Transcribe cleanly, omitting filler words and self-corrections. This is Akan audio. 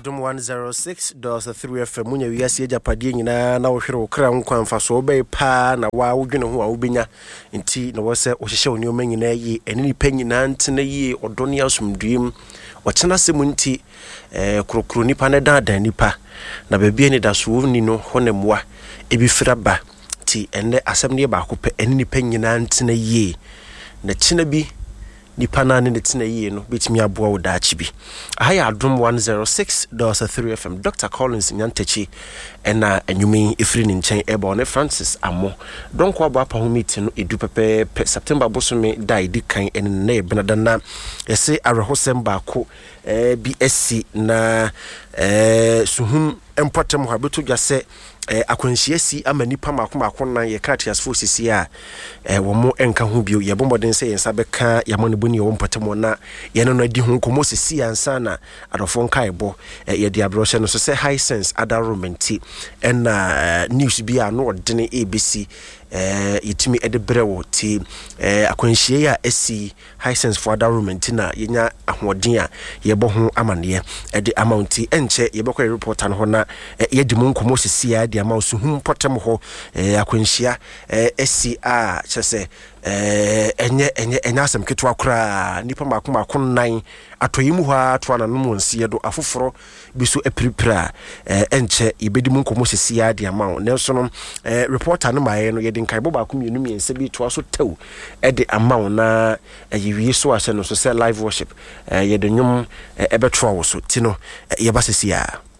Adom 106.3 FM munya wiase Japadie nyina na wo hwere wo kra nkwa mfa so obey pa na wa wodwene ho a wobenya nti na wo se ohyehyɛ oni o manyina yi eni ni panyina ntena yi odone asumduim wɔkyena sɛm nti krokro nipa ne dan nipa na baabi ani da so woni no honemwa ebi firaba ti enne asɛm ne ba ko pɛ eni ni panyina ntena yi na kyena bi nipa na ne tena yie no betimi aboa wo daachi bi ahaya Adom 106.3 FM Dr. Collins Nyantechi ena anwumi efiri ne nkyɛn eba ne Francis Amo donko aba pa ho meeting no edu pepe September bosome dai di kan ene na e benada na yɛse arehosem baako BSc na suhum empotem ho abeto dwase akwanhyiasi ama nipa makoma na ye kratias forces a wo mo enka ho bio ye bombodin se yensa beka ya mo boni wo mpotemo na ye no adi ho komo sisi ansa na adofo nka ebo ye dia broshe no so se high sense other romanti na news bi a no odene ABC yitimi edebrewo ti akwanhyiai a esi high sense for other romanti na yenya ahoden a ye bo ho amane ede amounti enche ye bekɔ report an ho na ye di mo komo sisi a dia ma osuhum potem ho akwanhyia esi a kyese enye asem ketwa kra nipa makoma nan atoyimu ho ato ana no monsie do afoforo bi so apripra enche ibedi mu nkomo sisi a dia ma ne so no reporter no maye no ye de nkai boba kom yenu miense bi to aso tew de ama na yewie so ahye no so say live worship ye de nwom ebetro wo so ti no ye ba sisi a